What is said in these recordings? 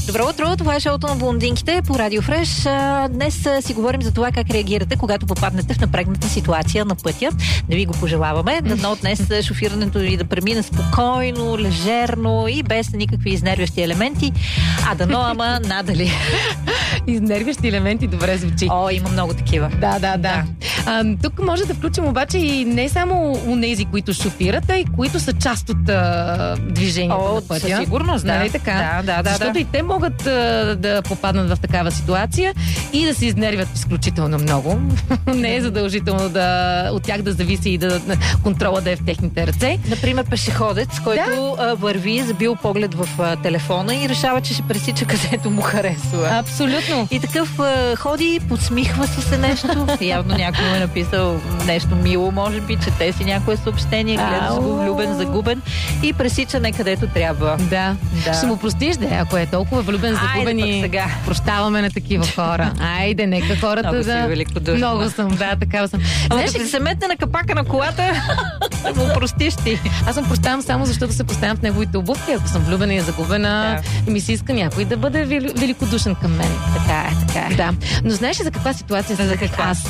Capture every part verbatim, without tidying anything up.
Добро утро, това е шоуто на блондинките по Радио Фреш. Днес си говорим за това как реагирате, когато попаднете в напрегната ситуация на пътя. Да ви го пожелаваме. Дано днес шофирането ви да премине спокойно, лежерно и без никакви изнервящи елементи. А дано, ама надали. Изнервящи елементи добре звучи. О, има много такива. Да, да, да. А, тук може да включим обаче и не само унези, които шофират, а и които са част от а, движението О, на пътя. със сигурност, да. Нали така? Да, да, да. Защото да. и те могат а, да попаднат в такава ситуация и да се изнервят изключително много. Не е задължително да от тях да зависи и да контрола да е в техните ръце. Например, пешеходец, който да. върви, забил поглед в а, телефона и решава, че ще пресича където му харесва. Абсолютно. И такъв а, ходи, подсмихва си се нещо. Явно някой му е написал нещо мило, може би, чете си някое съобщение, гледа си го влюбен, загубен и пресича не където трябва. Да. да. Ще му простиш, да, ако е толкова влюбен, загубен и сега. Прощаваме на такива хора. Айде, нека хората много да... Много си великодушна. Много съм, да, такава съм. Ама като се метне на капака на колата, му простиш ти. Аз съм прощавам само защото се поставям в неговите обувки. Ако съм влюбена и загубена, да. И ми се иска някой да бъде великодушен към мен. Така е, така е. Да. Но знаеш ли за каква ситуация за каква? Аз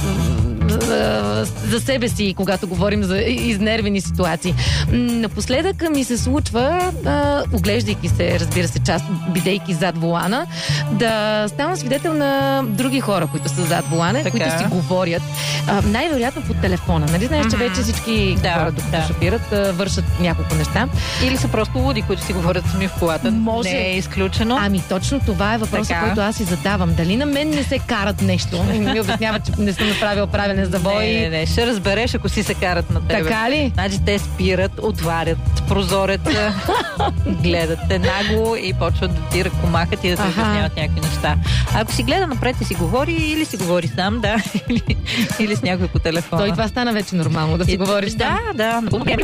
за, за себе си, когато говорим за изнервени ситуации. Напоследък ми се случва, а, оглеждайки се, разбира се, част, бидейки зад волана, да ставам свидетел на други хора, които са зад волана, така. Които си говорят. А, най-вероятно по телефона. Нали знаеш, че вече всички да, хора, докато да. шофират, а, вършат няколко неща. Или са просто луди, които си говорят сами в колата. Може. Не е изключено. Ами точно това е въпросът, който аз си задавам. Дали на мен не се карат нещо? И ми обяснява, че не съм направил правилен завой. Не, не, не. Ще разбереш, ако си се карат на тебе. Така ли? Значи те спират, отварят прозореца, гледат те нагло и почват да ти ръкомахат и да ти обясняват някакви неща. А ако си гледа напред и си говори, или си говори сам, да, или, или с някой по телефона. Той това стана вече нормално, да си и, говориш да, там. Да, да.